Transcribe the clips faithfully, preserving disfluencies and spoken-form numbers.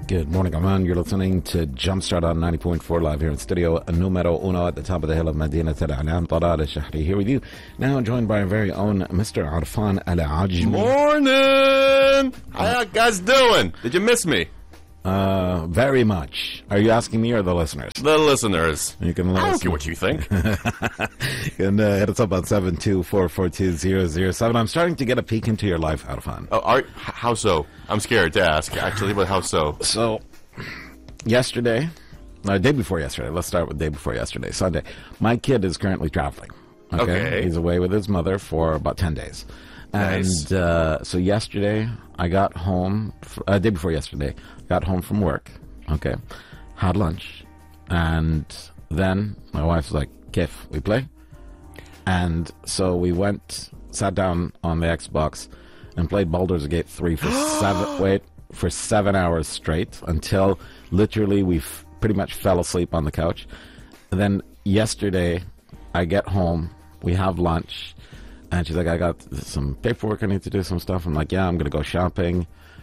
Good morning, Oman. You're listening to Jumpstart on ninety point four live here in studio numero uno at the top of the hill of Medina Al-Alam, Talal Al-Shahri. Here with you now, joined by our very own Mister Arfan Al-Ajmi. Morning! How you guys doing? Did you miss me? Uh, very much. Are you asking me or the listeners? The listeners. You can I don't listen. care what you think. And uh, hit us up on seven two four four two zero zero seven. I'm starting to get a peek into your life, Arfan. Oh, are, how so? I'm scared to ask, actually, but how so? So, yesterday, no, day before yesterday, let's start with day before yesterday, Sunday. My kid is currently traveling. Okay? Okay. He's away with his mother for about ten days. Nice. And uh, so yesterday, I got home, uh, day before yesterday, got home from work, okay, had lunch, and then my wife was like, Kif, we play? And so we went, sat down on the Xbox and played Baldur's Gate three for seven, wait, for seven hours straight until literally we f- pretty much fell asleep on the couch. And then yesterday, I get home, we have lunch, and she's like, I got some paperwork I need to do, some stuff. I'm like, yeah, I'm going to go shopping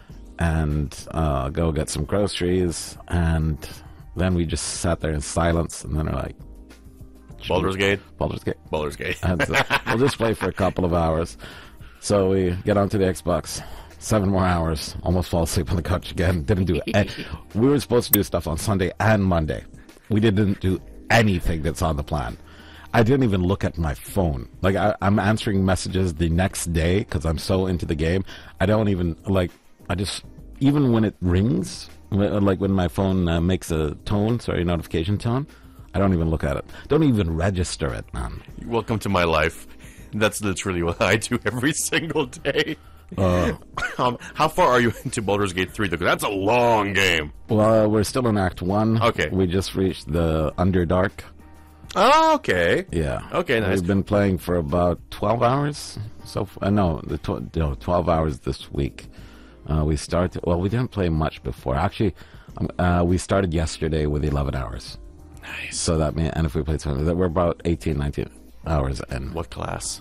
and uh, go get some groceries. And then we just sat there in silence, and then we're like, Baldur's Gate? Baldur's Gate. Baldur's Gate. And so we'll just play for a couple of hours. So we get onto the Xbox. Seven more hours. Almost fall asleep on the couch again. Didn't do it. We were supposed to do stuff on Sunday and Monday. We didn't do anything that's on the plan. I didn't even look at my phone. Like, I, I'm answering messages the next day because I'm so into the game. I don't even, like, I just, even when it rings, like when my phone uh, makes a tone, sorry, notification tone, I don't even look at it. Don't even register it, man. Welcome to my life. That's literally what I do every single day. Uh, um, how far are you into Baldur's Gate three? Because that's a long game. well, we're still in Act one. Okay. We just reached the Underdark. Oh, okay. Yeah. Okay, nice. We've been playing for about twelve hours. So, uh, no, the tw- no, twelve hours this week. Uh, we started, well, we didn't play much before. Actually, um, uh, we started yesterday with eleven hours. Nice. So that means, and if we played something, that we're about eighteen, nineteen hours in. What class?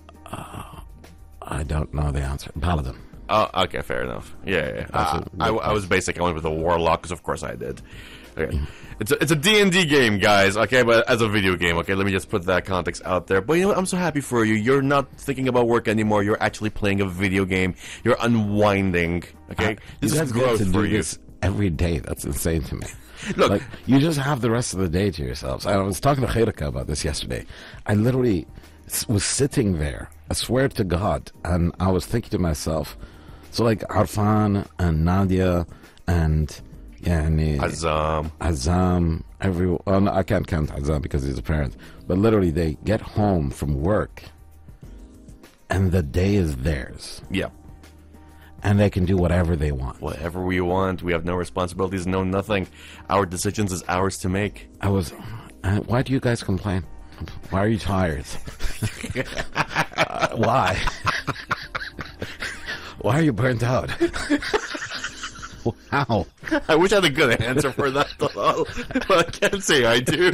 I don't know the answer. Paladin. Oh, okay, fair enough. Yeah, yeah, yeah. That's Uh, a- I, I was basic. I went with a warlock, because of course I did. Okay. It's a, it's a D and D game, guys, okay, but as a video game, okay, let me just put that context out there. But you know what, I'm so happy for you. You're not thinking about work anymore. You're actually playing a video game. You're unwinding, okay? This you is guys get growth to for do you. this every day. That's insane to me. Look, Like, you just have the rest of the day to yourselves. I was talking to Khairika about this yesterday. I literally s- was sitting there, I swear to God, and I was thinking to myself, so like Arfan and Nadia and yani, Azam. Azam, every, well, no, I can't count Azam because he's a parent, but literally they get home from work and the day is theirs Yeah. and they can do whatever they want. Whatever we want. We have no responsibilities, no nothing. Our decisions is ours to make. I was, uh, why do you guys complain? Why are you tired? uh, why? Why are you burnt out? How? I wish I had a good answer for that, though, but I can't say I do.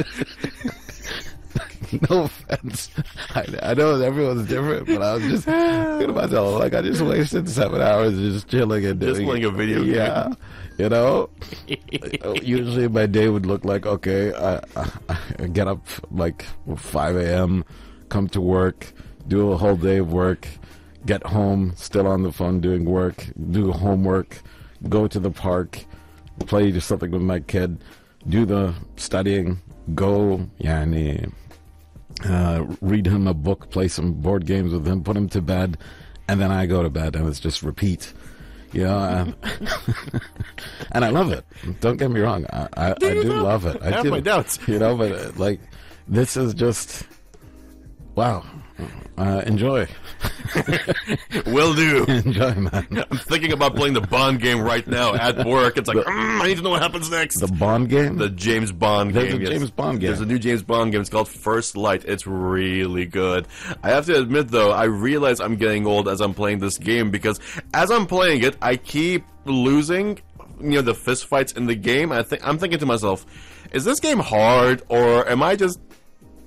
No offense. I, I know everyone's different, but I was just thinking to myself, like, I just wasted seven hours just chilling and Just doing playing a video game. Yeah. You know? Usually my day would look like, okay, I, I, I get up like five a.m., come to work, do a whole day of work, get home, still on the phone doing work, do homework, go to the park, play just something with my kid, do the studying, go, yani, uh, read him a book, play some board games with him, put him to bed, and then I go to bed, and it's just repeat. You know, and, and I love it. Don't get me wrong. I, I, I do love it. I I have do. my doubts. You know, but uh, like, this is just, wow. Uh, enjoy. Will do. Enjoy, man. I'm thinking about playing the Bond game right now at work. It's like, mm, I need to know what happens next. The Bond game? The James Bond There's game. a James Bond game. There's a new James Bond game. It's called First Light. It's really good. I have to admit, though, I realize I'm getting old as I'm playing this game because as I'm playing it, I keep losing, you know, the fist fights in the game. I think I'm thinking to myself, is this game hard or am I just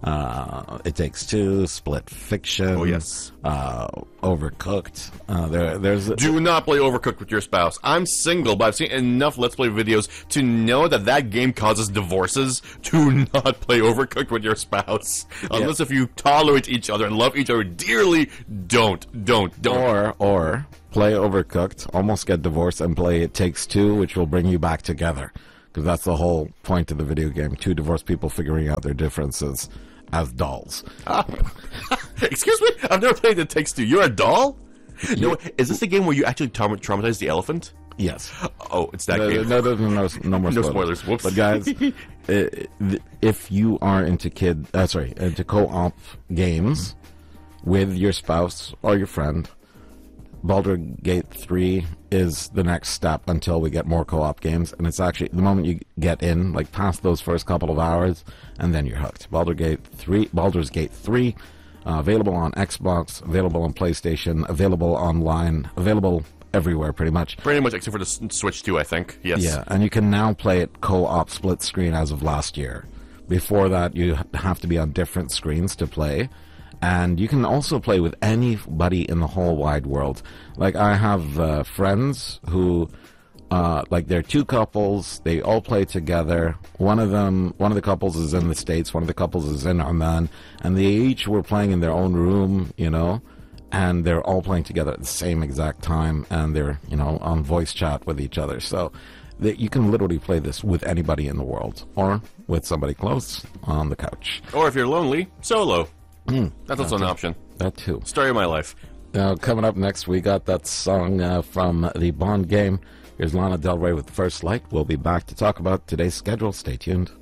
uh, It Takes Two, Split Fiction. Oh, yes. Uh, Overcooked. Uh, there, there's. Do not play Overcooked with your spouse. I'm single, but I've seen enough Let's Play videos to know that that game causes divorces. Do not play Overcooked with your spouse. Unless Yeah. if you tolerate each other and love each other dearly, don't, don't, don't. Or, or play Overcooked, almost get divorced, and play It Takes Two, which will bring you back together. Because that's the whole point of the video game. Two divorced people figuring out their differences as dolls. Ah. Excuse me? I've never played It Takes Two. You're a doll? No, is this the game where you actually traum- traumatize the elephant? Yes. Oh, it's that No, game. no, no, no, no, no more No spoilers. spoilers. Whoops. But guys, i- if you are into kid, uh, sorry, into co-op games with your spouse or your friend, Baldur's Gate three is the next step until we get more co-op games. And it's actually, the moment you get in, like past those first couple of hours, and then you're hooked. Baldur's Gate three, Baldur's Gate three, uh, available on Xbox, available on PlayStation, available online, available everywhere pretty much. Pretty much, except for the S- Switch two, I think. Yes. Yeah, and you can now play it co-op split screen as of last year. Before that, you have to be on different screens to play. And you can also play with anybody in the whole wide world. Like, I have uh, friends who, uh, like, they're two couples. They all play together. One of them, one of the couples is in the States. One of the couples is in Oman. And they each were playing in their own room, you know. And they're all playing together at the same exact time. And they're, you know, on voice chat with each other. So that you can literally play this with anybody in the world. Or with somebody close on the couch. Or if you're lonely, solo. Mm, That's also an option. That too. Story of my life. Now, coming up next, we got that song uh, from the Bond game. Here's Lana Del Rey with First Light. We'll be back to talk about today's schedule. Stay tuned.